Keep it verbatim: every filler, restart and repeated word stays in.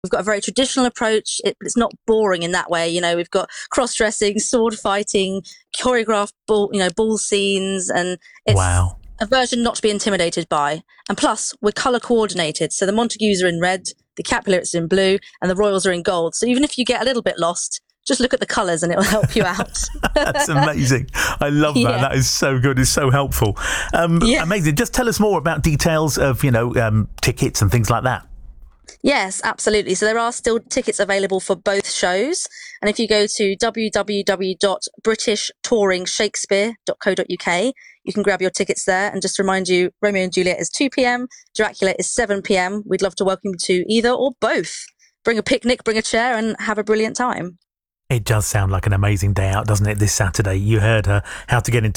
We've got a very traditional approach. It, it's not boring in that way. You know, we've got cross-dressing, sword fighting, choreographed ball, you know, ball scenes, and it's wow. a version not to be intimidated by. And plus, we're colour coordinated. So the Montagues are in red, the Capulets are in blue, and the Royals are in gold. So even if you get a little bit lost, just look at the colours and it will help you out. That's amazing. I love that. Yeah. That is so good. It's so helpful. Um, yeah. Amazing. Just tell us more about details of, you know, um, tickets and things like that. Yes, absolutely. So there are still tickets available for both shows. And if you go to w w w dot british touring shakespeare dot co dot u k, you can grab your tickets there. And just to remind you, Romeo and Juliet is two p.m, Dracula is seven p.m. We'd love to welcome you to either or both. Bring a picnic, bring a chair, and have a brilliant time. It does sound like an amazing day out, doesn't it, this Saturday? You heard her. How to get in